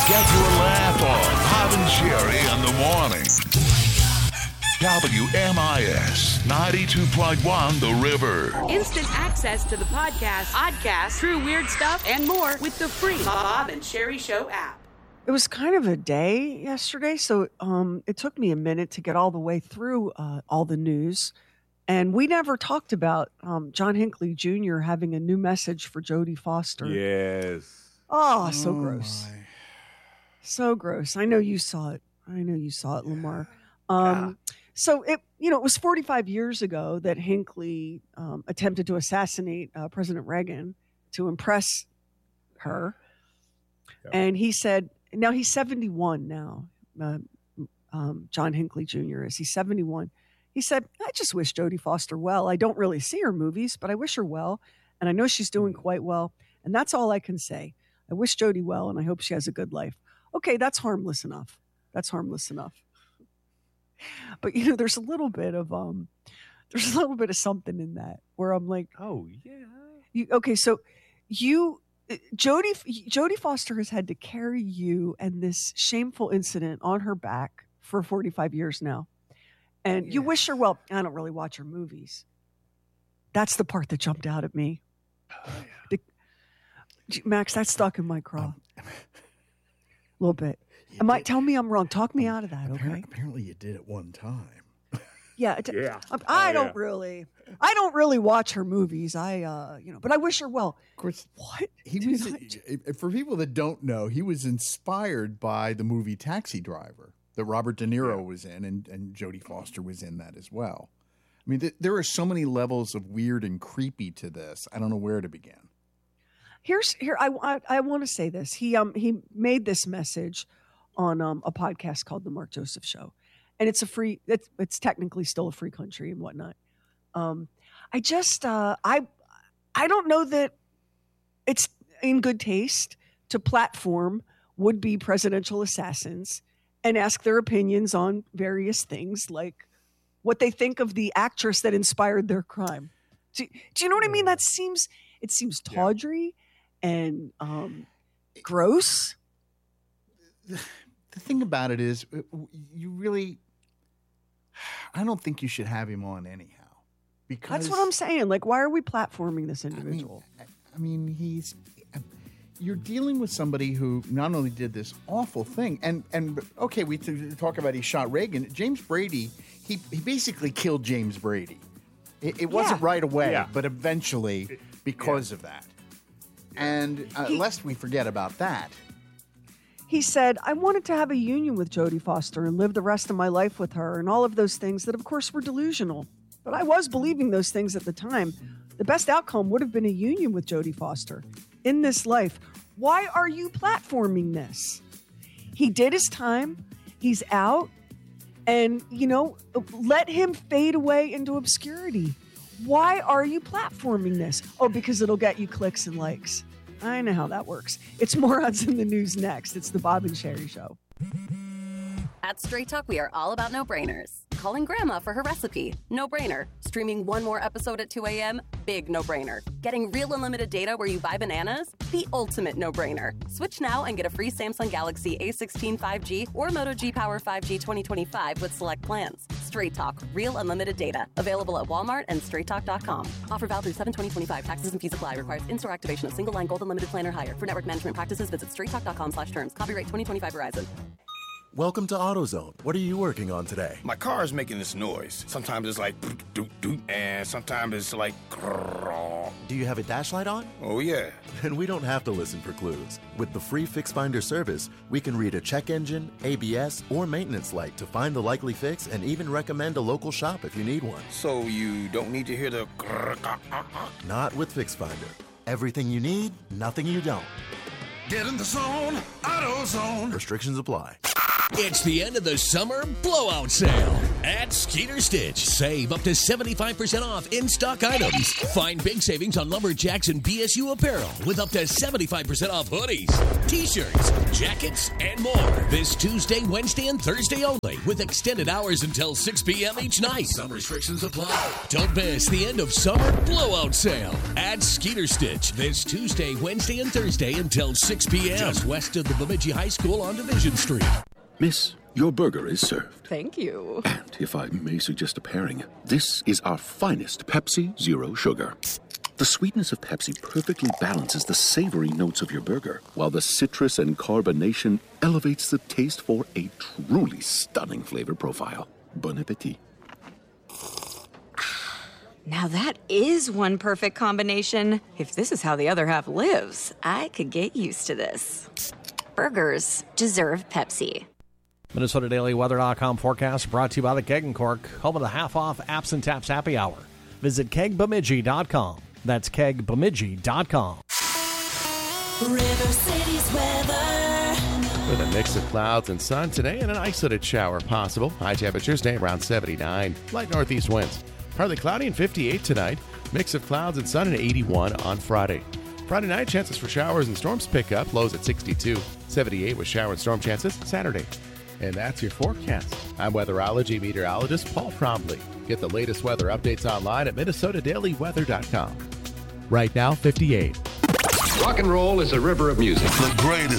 Get your laugh on Bob and Sherry in the morning. WMIS 92.1 The River. Instant access to the podcast, true weird stuff, and more with the free Bob and Sherry Show app. It was kind of a day yesterday, so it took me a minute to get all the way through all the news. And we never talked about John Hinckley Jr. having a new message for Jodie Foster. Yes. Oh, so gross. My. So gross. I know you saw it. Lamar. So it was 45 years ago that Hinckley attempted to assassinate President Reagan to impress her. Yep. And he said, now he's 71 now. John Hinckley Jr. He's 71. He said, I just wish Jodie Foster well. I don't really see her movies, but I wish her well. And I know she's doing quite well. And that's all I can say. I wish Jodie well, and I hope she has a good life. Okay, that's harmless enough. But there's a little bit of something in that where I'm like, oh yeah. Jodie Foster has had to carry you and this shameful incident on her back for 45 years now. And you wish her well. I don't really watch her movies. That's the part that jumped out at me. Oh, yeah. Max, that's stuck in my craw. A little bit. Tell me I'm wrong. Talk me out of that, okay? Apparently you did at one time. Yeah. I don't really watch her movies. But I wish her well. Of course. What? For people that don't know, he was inspired by the movie Taxi Driver that Robert De Niro was in, and Jodie Foster was in that as well. I mean, there are so many levels of weird and creepy to this. I don't know where to begin. I want to say this. He made this message on a podcast called The Mark Joseph Show, and it's it's technically still a free country and whatnot. I don't know that it's in good taste to platform would-be presidential assassins and ask their opinions on various things like what they think of the actress that inspired their crime. Do you know what I mean? It seems tawdry and gross. The thing about it is, I don't think you should have him on anyhow. Because that's what I'm saying. Like, why are we platforming this individual? You're dealing with somebody who not only did this awful thing, and okay, we talk about he shot Reagan. James Brady, he basically killed James Brady. It wasn't right away, but eventually because of that. And lest we forget about that. He said, I wanted to have a union with Jodie Foster and live the rest of my life with her and all of those things that, of course, were delusional. But I was believing those things at the time. The best outcome would have been a union with Jodie Foster in this life. Why are you platforming this? He did his time. He's out. And, let him fade away into obscurity. Why are you platforming this? Oh, because it'll get you clicks and likes. I know how that works. It's Morons in the News next. It's the Bob and Sherry Show. At Straight Talk, we are all about no-brainers. Calling grandma for her recipe, no-brainer. Streaming one more episode at 2 a.m., big no-brainer. Getting real unlimited data where you buy bananas, the ultimate no-brainer. Switch now and get a free Samsung Galaxy A16 5G or Moto G Power 5G 2025 with select plans. Straight Talk, real unlimited data. Available at Walmart and straighttalk.com. Offer valid through 7/20/25. Taxes and fees apply. Requires in-store activation of single line gold unlimited plan or higher. For network management practices, visit straighttalk.com/terms. Copyright 2025 Verizon. Welcome to AutoZone. What are you working on today? My car is making this noise. Sometimes it's like doot doot, and sometimes it's like grrr. Do you have a dash light on? Oh yeah. Then we don't have to listen for clues. With the free Fix Finder service, we can read a check engine, ABS, or maintenance light to find the likely fix and even recommend a local shop if you need one. So you don't need to hear the grrr. Not with Fix Finder. Everything you need, nothing you don't. Get in the zone, AutoZone. Restrictions apply. It's the end of the summer blowout sale at Skeeter Stitch. Save up to 75% off in-stock items. Find big savings on Lumberjacks and BSU apparel with up to 75% off hoodies, t-shirts, jackets, and more. This Tuesday, Wednesday, and Thursday only with extended hours until 6 p.m. each night. Some restrictions apply. Don't miss the end of summer blowout sale at Skeeter Stitch this Tuesday, Wednesday, and Thursday until 6 p.m. just west of the Bemidji High School on Division Street. Miss, your burger is served. Thank you. And if I may suggest a pairing, this is our finest Pepsi Zero Sugar. The sweetness of Pepsi perfectly balances the savory notes of your burger, while the citrus and carbonation elevates the taste for a truly stunning flavor profile. Bon appetit. Now that is one perfect combination. If this is how the other half lives, I could get used to this. Burgers deserve Pepsi. MinnesotaDailyWeather.com forecast brought to you by the Keg and Cork, home of the half-off Apps and Taps Happy Hour. Visit KegBemidji.com. That's KegBemidji.com. River City's weather. With a mix of clouds and sun today and an isolated shower possible. High temperatures today around 79. Light northeast winds. Partly cloudy and 58 tonight. Mix of clouds and sun and 81 on Friday. Friday night, chances for showers and storms pick up. Lows at 62. 78 with shower and storm chances Saturday. And that's your forecast. I'm weatherology meteorologist Paul Trombley. Get the latest weather updates online at MinnesotaDailyWeather.com. Right now, 58. Rock and roll is a river of music. The greatest